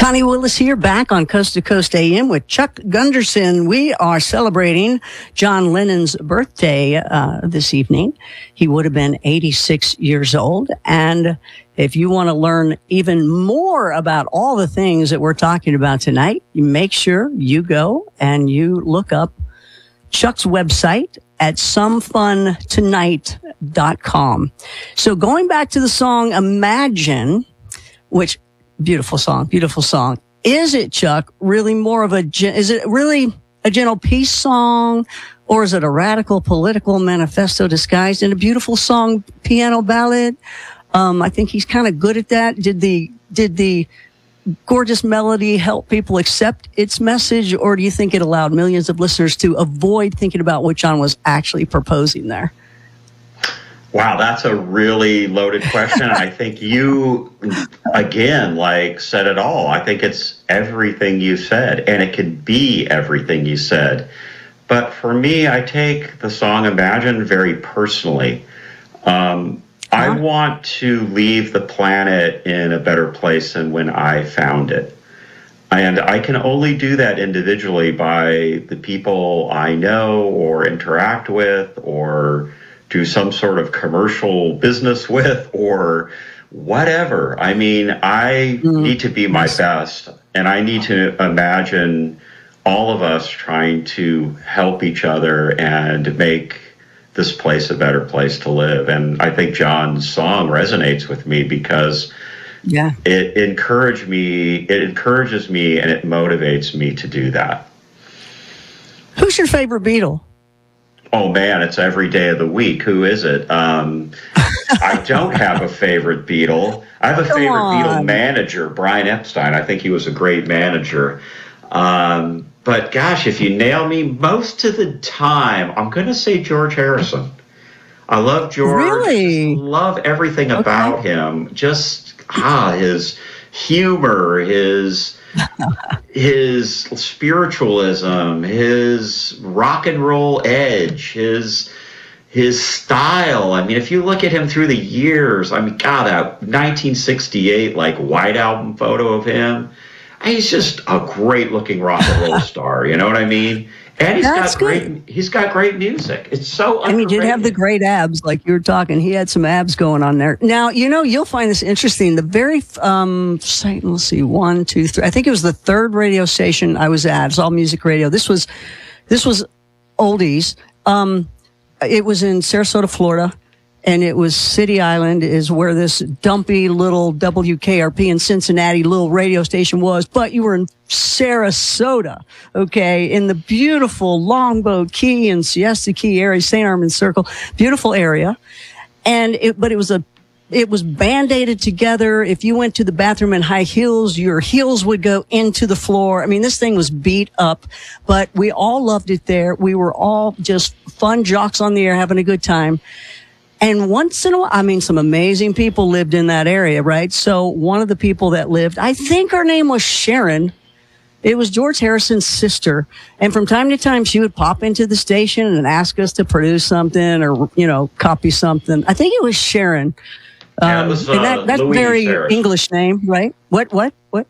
Connie Willis here, back on Coast to Coast AM with Chuck Gunderson. We are celebrating John Lennon's birthday this evening. He would have been 86 years old. And if you want to learn even more about all the things that we're talking about tonight, you make sure you go and you look up Chuck's website at somefuntonight.com. So going back to the song Imagine, which beautiful song. Is it, Chuck, really more of is it really a gentle peace song, or is it a radical political manifesto disguised in a beautiful song, piano ballad? I think he's kind of good at that. Did the gorgeous melody help people accept its message, or do you think it allowed millions of listeners to avoid thinking about what John was actually proposing there? Wow, that's a really loaded question. I think you, again, said it all. I think it's everything you said, and it could be everything you said. But for me, I take the song Imagine very personally. I want to leave the planet in a better place than when I found it. And I can only do that individually by the people I know or interact with or do some sort of commercial business with or whatever. I mean, I need to be my best, and I need to imagine all of us trying to help each other and make this place a better place to live. And I think John's song resonates with me because it encourages me and it motivates me to do that. Who's your favorite Beatle? Oh, man, it's every day of the week. Who is it? I don't have a favorite Beatle. I have a favorite Beatle manager, Brian Epstein. I think he was a great manager. But, gosh, if you nail me, most of the time, I'm going to say George Harrison. I love George. Really? Love everything about him. Just his humor, his spiritualism, his rock and roll edge, his style. I mean, if you look at him through the years, I mean, God, that 1968 White Album photo of him, he's just a great looking rock and roll star. You know what I mean? And he's got great music. It's so underrated. And he did have the great abs, like you were talking. He had some abs going on there. Now, you'll find this interesting. The very, let's see, 1, 2, 3. I think it was the third radio station I was at. It's all music radio. This was oldies. It was in Sarasota, Florida. And it was City Island is where this dumpy little WKRP in Cincinnati little radio station was. But you were in Sarasota, okay, in the beautiful Longboat Key and Siesta Key area, St. Armand Circle, beautiful area. And it was band-aided together. If you went to the bathroom in high heels, your heels would go into the floor. I mean, this thing was beat up, but we all loved it there. We were all just fun jocks on the air having a good time. And once in a while, I mean, some amazing people lived in that area, right? So one of the people that lived, I think her name was Sharon. It was George Harrison's sister. And from time to time, she would pop into the station and ask us to produce something or, copy something. I think it was Sharon. Yeah, it was and that's a Louise very Harrison. English name, right? What?